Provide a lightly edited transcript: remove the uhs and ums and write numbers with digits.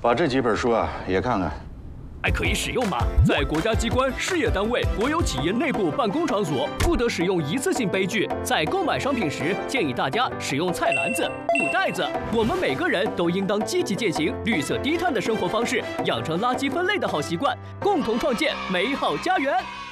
把这几本书啊也看看。 还可以使用吗？在国家机关、事业单位、国有企业内部办公场所，不得使用一次性杯具。在购买商品时，建议大家使用菜篮子、布袋子。我们每个人都应当积极践行绿色低碳的生活方式，养成垃圾分类的好习惯，共同创建美好家园。